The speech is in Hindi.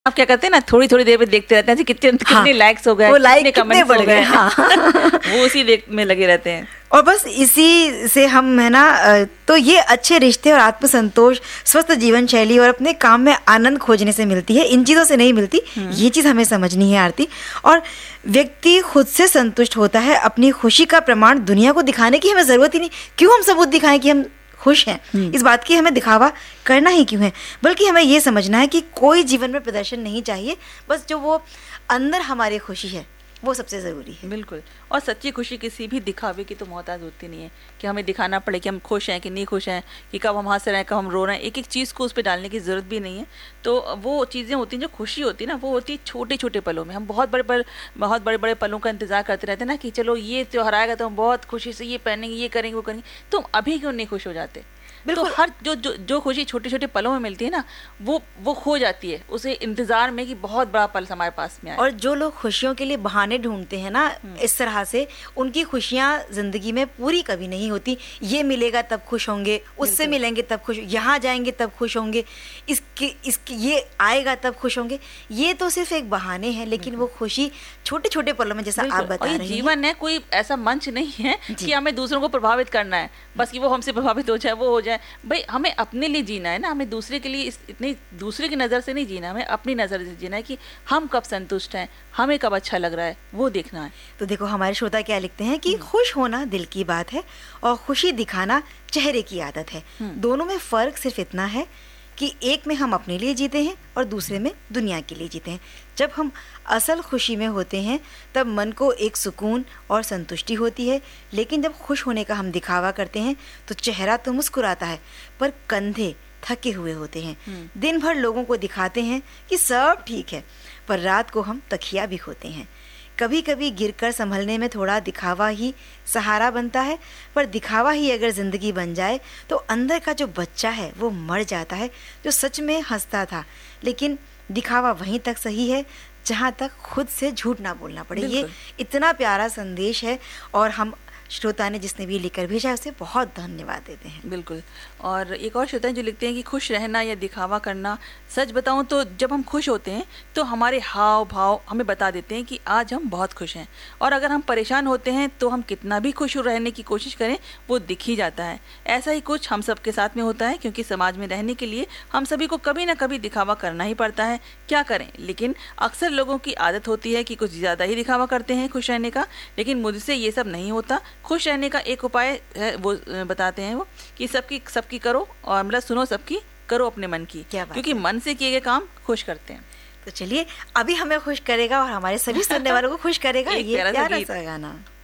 आप क्या करते हैं ना, थोड़ी थोड़ी देर में देखते रहते हैं कि कितने लाइक्स हो गए, वो लाइक कितने कितने बढ़ गए। हाँ। वो उसी देख में लगे रहते हैं। और बस इसी से हम है ना, तो ये अच्छे रिश्ते और आत्मसंतोष, स्वस्थ जीवन शैली और अपने काम में आनंद खोजने से मिलती है, इन चीज़ों से नहीं मिलती। ये चीज़ हमें समझनी है आरती। और व्यक्ति खुद से संतुष्ट होता है। अपनी खुशी का प्रमाण दुनिया को दिखाने की हमें ज़रूरत ही नहीं। क्यों हम सबूत दिखाएं कि हम खुश हैं? इस बात की हमें दिखावा करना ही क्यों है? बल्कि हमें ये समझना है कि कोई जीवन में प्रदर्शन नहीं चाहिए, बस जो वो अंदर हमारी खुशी है वो सबसे ज़रूरी है। बिल्कुल। और सच्ची खुशी किसी भी दिखावे की तो मोहताज होती नहीं है कि हमें दिखाना पड़े कि हम खुश हैं कि नहीं खुश हैं, कि कब हम हंस रहे हैं, कब हम रो रहे हैं। एक एक चीज़ को उस पर डालने की ज़रूरत भी नहीं है। तो वो चीज़ें होती हैं, जो खुशी होती है ना, वो होती है छोटे छोटे पलों में। हम बहुत बड़े बड़े पलों का इंतजार करते रहते हैं ना, कि चलो ये त्योहार आएगा तो हम बहुत खुशी से ये पहनेंगे, ये करेंगे, वो करेंगे। तो अभी क्यों नहीं खुश हो जाते? तो हर जो खुशी छोटे छोटे पलों में मिलती है ना, वो खो जाती है उसे इंतजार में कि बहुत बड़ा पल हमारे पास में आए। और जो लोग खुशियों के लिए बहाने ढूंढते हैं ना, इस तरह से उनकी खुशियां जिंदगी में पूरी कभी नहीं होती। ये मिलेगा तब खुश होंगे, उससे मिलेंगे तब खुश, यहाँ जाएंगे तब खुश होंगे, इसके ये आएगा तब खुश होंगे। ये तो सिर्फ एक बहाने हैं, लेकिन वो खुशी छोटे छोटे पलों में, जैसा आप बता रही हैं। जीवन है, कोई ऐसा मंच नहीं है कि हमें दूसरों को प्रभावित करना है, बस कि वो हमसे प्रभावित हो जाए, वो हो जाए। भाई हमें अपने लिए जीना है ना, हमें दूसरे के लिए इतनी दूसरे की नज़र से नहीं जीना, हमें अपनी नज़र से जीना है कि हम कब संतुष्ट हैं, हमें कब अच्छा लग रहा है, वो देखना है। तो देखो हमारे श्रोता क्या लिखते हैं कि खुश होना दिल की बात है और खुशी दिखाना चेहरे की आदत है। दोनों में फ़र्क सिर्फ इतना है कि एक में हम अपने लिए जीते हैं और दूसरे में दुनिया के लिए जीते हैं। जब हम असल खुशी में होते हैं तब मन को एक सुकून और संतुष्टि होती है, लेकिन जब खुश होने का हम दिखावा करते हैं तो चेहरा तो मुस्कुराता है पर कंधे थके हुए होते हैं। दिन भर लोगों को दिखाते हैं कि सब ठीक है, पर रात को हम तकिया भी खोते हैं। कभी कभी गिरकर संभलने में थोड़ा दिखावा ही सहारा बनता है, पर दिखावा ही अगर ज़िंदगी बन जाए तो अंदर का जो बच्चा है वो मर जाता है, जो सच में हंसता था। लेकिन दिखावा वहीं तक सही है जहाँ तक खुद से झूठ ना बोलना पड़े। ये इतना प्यारा संदेश है और हम श्रोता ने जिसने भी लिखकर भेजा है उसे बहुत धन्यवाद देते हैं। बिल्कुल। और एक और श्रोता है जो लिखते हैं कि खुश रहना या दिखावा करना, सच बताऊं तो जब हम खुश होते हैं तो हमारे हाव भाव हमें बता देते हैं कि आज हम बहुत खुश हैं, और अगर हम परेशान होते हैं तो हम कितना भी खुश रहने की कोशिश करें वो दिख ही जाता है। ऐसा ही कुछ हम सबके साथ में होता है, क्योंकि समाज में रहने के लिए हम सभी को कभी ना कभी दिखावा करना ही पड़ता है। क्या करें, लेकिन अक्सर लोगों की आदत होती है कि कुछ ज़्यादा ही दिखावा करते हैं खुश रहने का। लेकिन मुझसे ये सब नहीं होता। खुश रहने का एक उपाय है, वो बताते हैं वो कि सबकी करो, और मतलब सुनो सबकी, करो अपने मन की, क्योंकि मन से किए गए काम खुश करते हैं। तो चलिए अभी हमें खुश करेगा और हमारे सभी सुनने वालों को खुश करेगा ये प्यारा सा गाना।